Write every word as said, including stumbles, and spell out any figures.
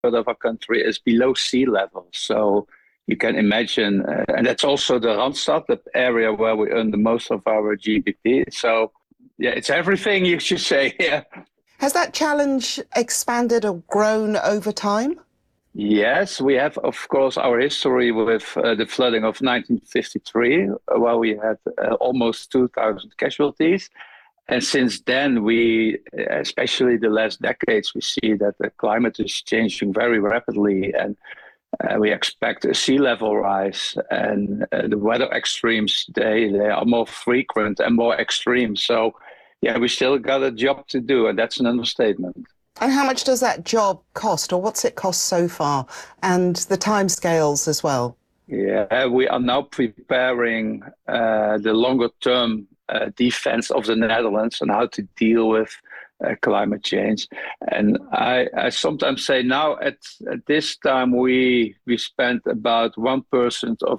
of our country is below sea level. So you can imagine, uh, and that's also the Randstad, the area where we earn the most of our G D P. So yeah, it's everything you should say. Yeah. Has that challenge expanded or grown over time? Yes, we have, of course, our history with uh, the flooding of nineteen fifty-three, uh, where we had uh, almost two thousand casualties. And since then, we, especially the last decades, we see that the climate is changing very rapidly, and uh, we expect a sea level rise, and uh, the weather extremes, they, they are more frequent and more extreme. So, yeah, we still got a job to do, and that's an understatement. And how much does that job cost, or what's it cost so far, and the timescales as well? Yeah, we are now preparing uh, the longer term uh, defense of the Netherlands and how to deal with uh, climate change. And I, I sometimes say now at, at this time we we spend about one percent of